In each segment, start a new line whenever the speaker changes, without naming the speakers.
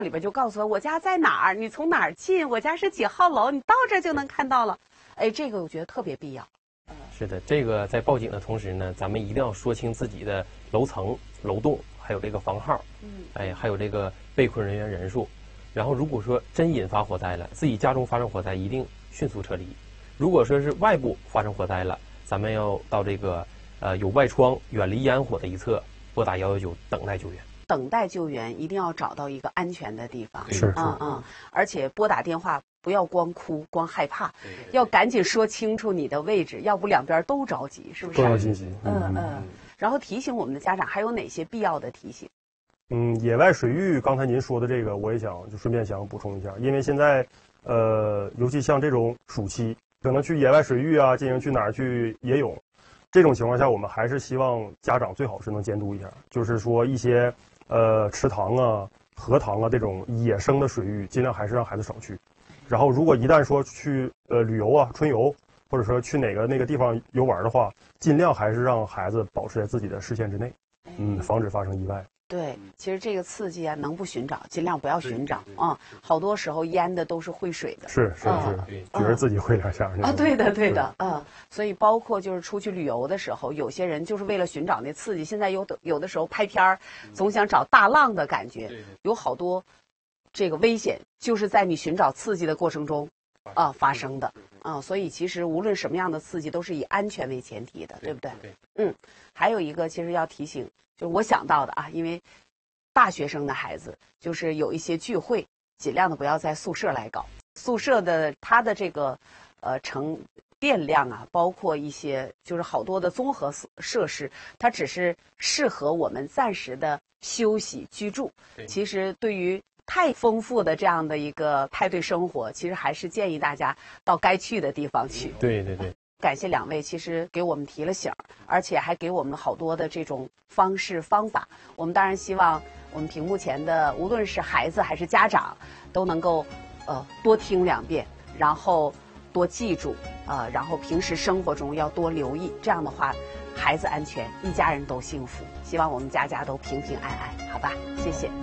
里边就告诉他我家在哪儿，你从哪儿进，我家是几号楼，你到这儿就能看到了。哎，这个我觉得特别必要。
是的，这个在报警的同时呢，咱们一定要说清自己的楼层、楼栋，还有这个房号，还有这个被困人员人数。然后如果说真引发火灾了，自己家中发生火灾，一定迅速撤离。如果说是外部发生火灾了，咱们要到这个有外窗、远离烟火的一侧，拨打119等待救援。
等待救援一定要找到一个安全的地方，
是，
而且拨打电话不要光哭光害怕，要赶紧说清楚你的位置，要不两边都着急，是不是？
重要信息。
然后提醒我们的家长还有哪些必要的提醒？
野外水域，刚才您说的这个，我也想就顺便想补充一下，因为现在尤其像这种暑期，可能去野外水域啊，进行去哪儿去野泳，这种情况下，我们还是希望家长最好是能监督一下，就是说一些池塘啊、荷塘啊这种野生的水域，尽量还是让孩子少去。然后，如果一旦说去旅游啊、春游，或者说去那个地方游玩的话，尽量还是让孩子保持在自己的视线之内，防止发生意外。
对，其实这个刺激啊，能不寻找尽量不要寻找啊。好多时候淹的都是会水的，
是，觉得自己会两下
啊，对的，所以包括就是出去旅游的时候，有些人就是为了寻找那刺激，现在有的时候拍片儿，总想找大浪的感觉，有好多这个危险就是在你寻找刺激的过程中发生的所以其实无论什么样的刺激都是以安全为前提的，对不对？还有一个其实要提醒，就是我想到的因为大学生的孩子就是有一些聚会，尽量的不要在宿舍来搞。宿舍的它的这个成电量包括一些就是好多的综合设施，它只是适合我们暂时的休息居住。其实对于太丰富的这样的一个派对生活，其实还是建议大家到该去的地方去。
对。
感谢两位，其实给我们提了醒，而且还给我们好多的这种方式方法。我们当然希望我们屏幕前的无论是孩子还是家长，都能够多听2遍，然后多记住然后平时生活中要多留意，这样的话孩子安全，一家人都幸福。希望我们家家都平平安安，好吧？谢谢。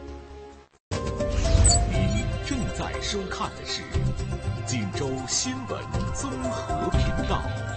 您正在收看的是锦州新闻综合频道。